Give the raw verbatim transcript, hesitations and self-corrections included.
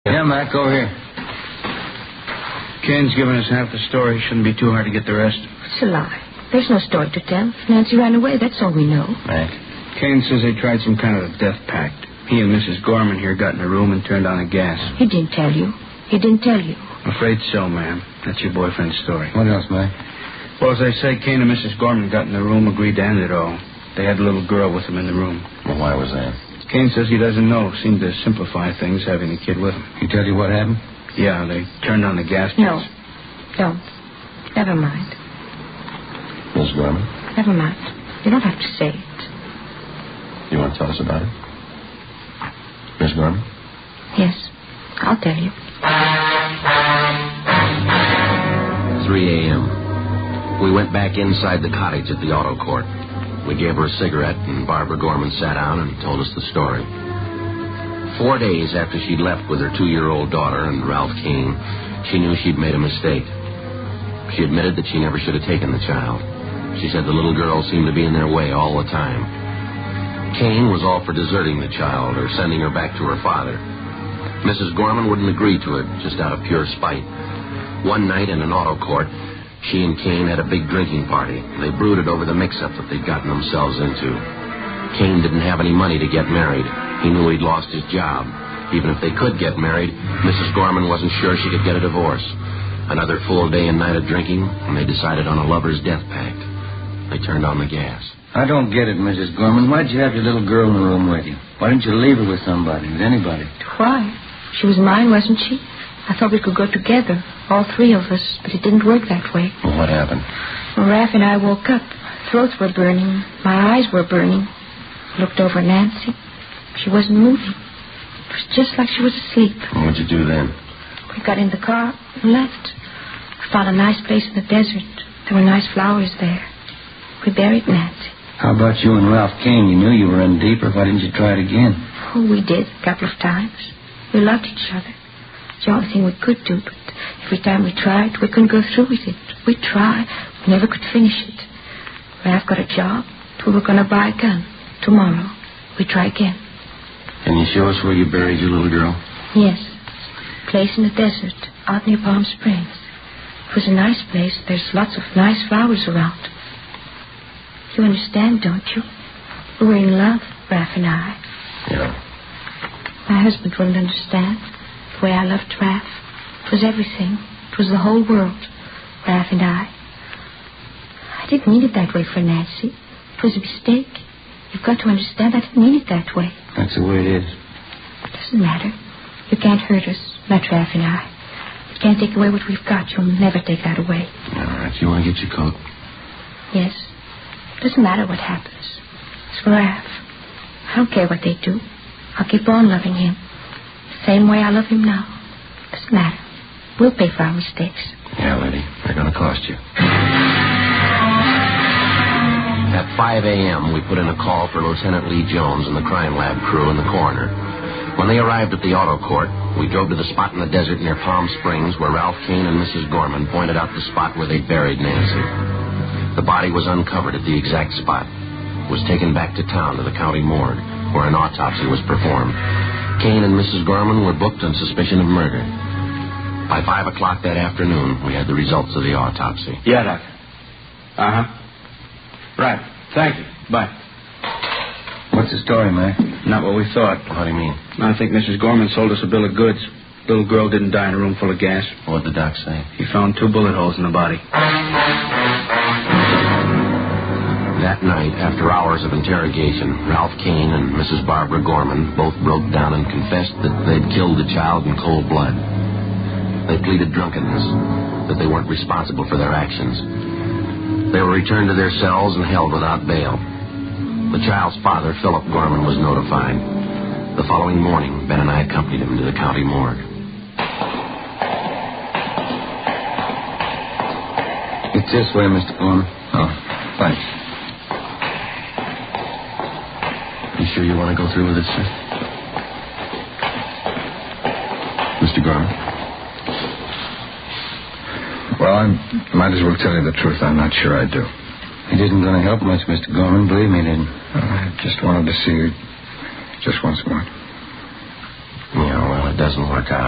Yeah, Mac, over here. Ken's given us half the story. Shouldn't be too hard to get the rest. It's a lie. There's no story to tell. Nancy ran away, that's all we know. Mac. Ken says they tried some kind of a death pact. He and Missus Gorman here got in a room and turned on the gas. He didn't tell you. He didn't tell you. Afraid so, ma'am. That's your boyfriend's story. What else, Mac? Well, as I say, Ken and Missus Gorman got in the room, agreed to end it all. They had a little girl with them in the room. Well, why was that? Kane says he doesn't know. Seemed to simplify things having the kid with him. He tell you what happened? Yeah, they turned on the gas. No. Don't. Never mind. Miss Gorman? Never mind. You don't have to say it. You want to tell us about it? Miss Gorman? Yes. I'll tell you. three a.m. We went back inside the cottage at the auto court. We gave her a cigarette, and Barbara Gorman sat down and told us the story. Four days after she'd left with her two-year-old daughter and Ralph Kane, she knew she'd made a mistake. She admitted that she never should have taken the child. She said the little girl seemed to be in their way all the time. Kane was all for deserting the child or sending her back to her father. Missus Gorman wouldn't agree to it, just out of pure spite. One night in an auto court, she and Kane had a big drinking party. They brooded over the mix-up that they'd gotten themselves into. Kane didn't have any money to get married. He knew he'd lost his job. Even if they could get married, Missus Gorman wasn't sure she could get a divorce. Another full day and night of drinking, and they decided on a lover's death pact. They turned on the gas. I don't get it, Missus Gorman. Why'd you have your little girl in the room with you? Why didn't you leave her with somebody, with anybody? Why? She was mine, wasn't she? I thought we could go together, all three of us, but it didn't work that way. Well, what happened? When Raph and I woke up, throats were burning, my eyes were burning. I looked over at Nancy. She wasn't moving. It was just like she was asleep. What'd you do then? We got in the car and left. We found a nice place in the desert. There were nice flowers there. We buried Nancy. How about you and Ralph Kane? You knew you were in deeper. Why didn't you try it again? Oh, we did, a couple of times. We loved each other. It's the only thing we could do, but every time we tried, we couldn't go through with it. We'd try. We never could finish it. Ralph got a job. We were going to buy a gun. Tomorrow, we'd try again. Can you show us where you buried your little girl? Yes. Place in the desert, out near Palm Springs. It was a nice place. There's lots of nice flowers around. You understand, don't you? We were in love, Raph and I. Yeah. My husband wouldn't understand. The way I loved Raph. It was everything. It was the whole world. Raph and I. I didn't mean it that way for Nancy. It was a mistake. You've got to understand I didn't mean it that way. That's the way it is. It doesn't matter. You can't hurt us, not Raph and I. You can't take away what we've got. You'll never take that away. All right, you want to get your coat? Yes. It doesn't matter what happens. It's for Raph. I don't care what they do. I'll keep on loving him. The same way I love him now. It doesn't matter. We'll pay for our mistakes. Yeah, lady. They're going to cost you. At five a.m., we put in a call for Lieutenant Lee Jones and the crime lab crew in the coroner. When they arrived at the auto court, we drove to the spot in the desert near Palm Springs where Ralph Kane and Missus Gorman pointed out the spot where they buried Nancy. The body was uncovered at the exact spot. It was taken back to town to the county morgue, where an autopsy was performed. Kane and Missus Gorman were booked on suspicion of murder. By five o'clock that afternoon, we had the results of the autopsy. Yeah, Doc. Uh-huh. Right. Thank you. Bye. What's the story, Mac? Not what we thought. What do you mean? I think Missus Gorman sold us a bill of goods. Little girl didn't die in a room full of gas. What did the doc say? He found two bullet holes in the body. That night, after hours of interrogation, Ralph Kane and Missus Barbara Gorman both broke down and confessed that they'd killed the child in cold blood. They pleaded drunkenness, that they weren't responsible for their actions. They were returned to their cells and held without bail. The child's father, Philip Gorman, was notified. The following morning, Ben and I accompanied him to the county morgue. It's this way, Mister Gorman. Oh, thanks. You sure you want to go through with it, sir? Mister Gorman? Well, I might as well tell you the truth. I'm not sure I do. It isn't going to help much, Mister Gorman. Believe me, it isn't. I just wanted to see you just once more. Yeah, well, it doesn't work out.